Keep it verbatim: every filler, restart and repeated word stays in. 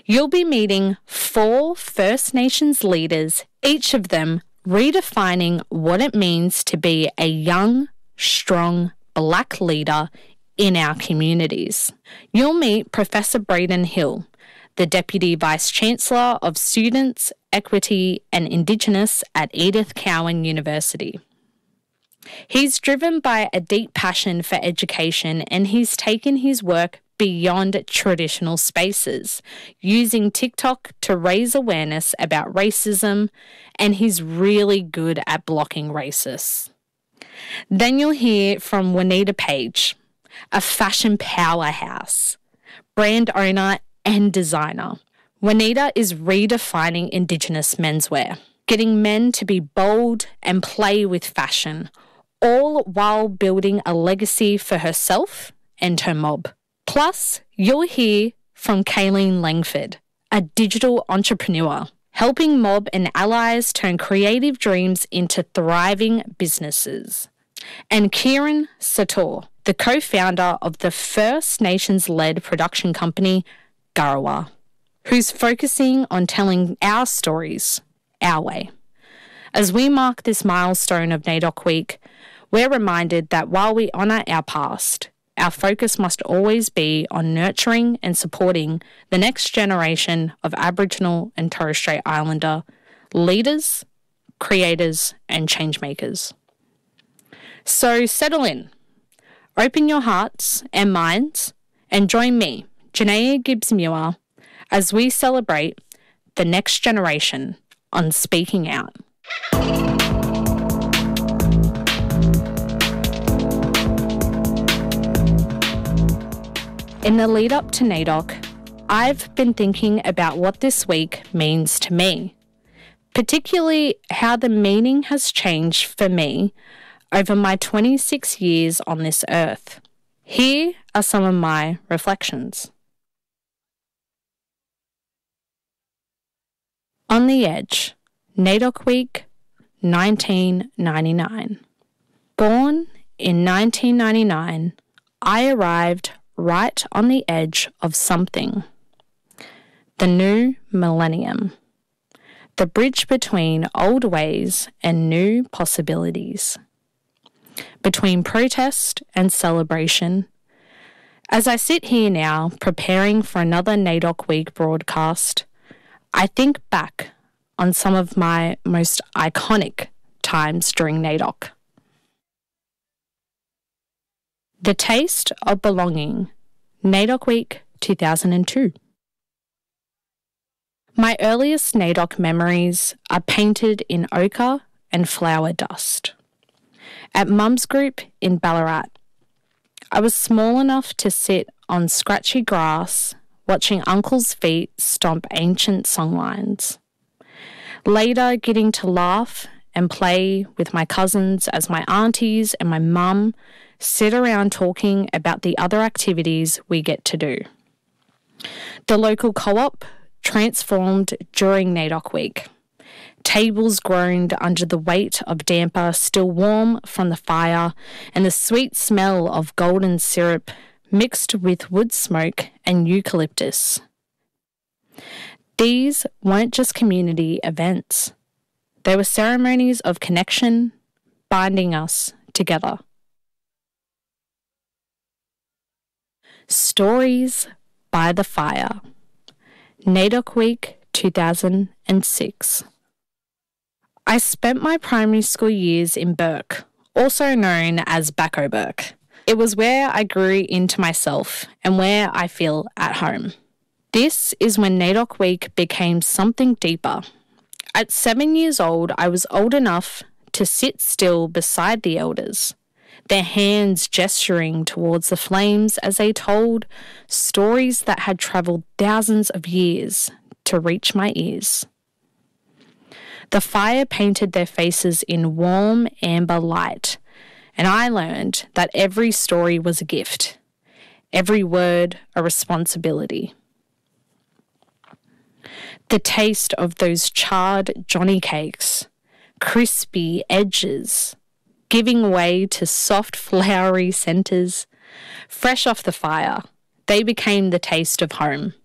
You'll be meeting four First Nations leaders, each of them redefining what it means to be a young, strong Black leader in our communities. You'll meet Professor Braden Hill, the Deputy Vice-Chancellor of Students, Equity and Indigenous at Edith Cowan University. He's driven by a deep passion for education, and he's taken his work beyond traditional spaces, using TikTok to raise awareness about racism, and he's really good at blocking racists. Then you'll hear from Juanita Page, a fashion powerhouse, brand owner and designer. Juanita is redefining Indigenous menswear, getting men to be bold and play with fashion, all while building a legacy for herself and her mob. Plus, you'll hear from Kayleen Langford, a digital entrepreneur, helping mob and allies turn creative dreams into thriving businesses. And Kieran Sator, the co-founder of the First Nations-led production company, Garawa, who's focusing on telling our stories our way. As we mark this milestone of NAIDOC Week, we're reminded that while we honour our past, our focus must always be on nurturing and supporting the next generation of Aboriginal and Torres Strait Islander leaders, creators and changemakers. So settle in, open your hearts and minds, and join me, Janaea Gibbs-Muir, as we celebrate the next generation on Speaking Out. In the lead up to NAIDOC, I've been thinking about what this week means to me, particularly how the meaning has changed for me over my twenty-six years on this earth. Here are some of my reflections. On the Edge, NAIDOC Week, nineteen ninety-nine. Born in nineteen ninety-nine, I arrived right on the edge of something. The new millennium. The bridge between old ways and new possibilities. Between protest and celebration. As I sit here now, preparing for another NAIDOC Week broadcast, I think back on some of my most iconic times during NAIDOC. The Taste of Belonging, NAIDOC Week two thousand two. My earliest NAIDOC memories are painted in ochre and flower dust. At Mum's Group in Ballarat, I was small enough to sit on scratchy grass watching Uncle's feet stomp ancient songlines. Later, getting to laugh and play with my cousins as my aunties and my mum sit around talking about the other activities we get to do. The local co-op transformed during NAIDOC Week. Tables groaned under the weight of damper still warm from the fire and the sweet smell of golden syrup mixed with wood smoke and eucalyptus. These weren't just community events. They were ceremonies of connection, binding us together. Stories by the Fire, NAIDOC Week two thousand six. I spent my primary school years in Bourke, also known as Bacco Bourke. It was where I grew into myself and where I feel at home. This is when NAIDOC Week became something deeper. At seven years old, I was old enough to sit still beside the elders, their hands gesturing towards the flames as they told stories that had travelled thousands of years to reach my ears. The fire painted their faces in warm amber light, and I learned that every story was a gift, every word a responsibility. The taste of those charred Johnny cakes, crispy edges, giving way to soft flowery centres, fresh off the fire, they became the taste of home.